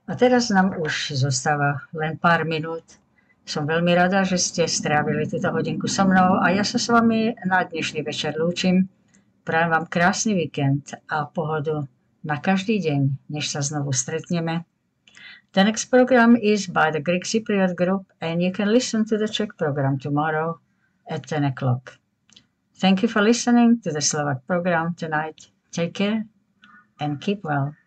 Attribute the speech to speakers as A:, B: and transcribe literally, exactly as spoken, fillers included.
A: A teraz nám už zostáva len pár minút. Som veľmi rada, že ste strávili túto hodinku so mnou a ja sa s vami na dnešný večer lúčim. Prajem vám krásny víkend a pohodu na každý deň, než sa znovu stretneme. The next program is by the Greek Cypriot Group and you can listen to the Czech program tomorrow at ten o'clock. Thank you for listening to the Slovak program tonight. Take care and keep well.